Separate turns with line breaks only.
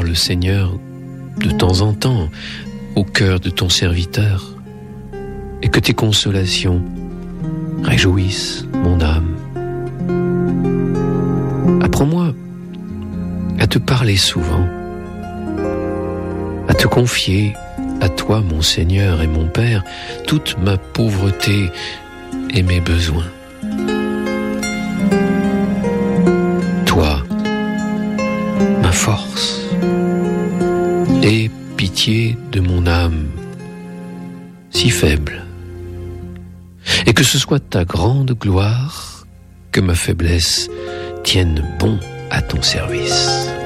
parle, Seigneur, de temps en temps, au cœur de ton serviteur, et que tes consolations réjouissent mon âme. Apprends-moi à te parler souvent, à te confier à toi, mon Seigneur et mon Père, toute ma pauvreté et mes besoins. Toi, ma force, aie pitié de mon âme, si faible, et que ce soit ta grande gloire que ma faiblesse tienne bon à ton service.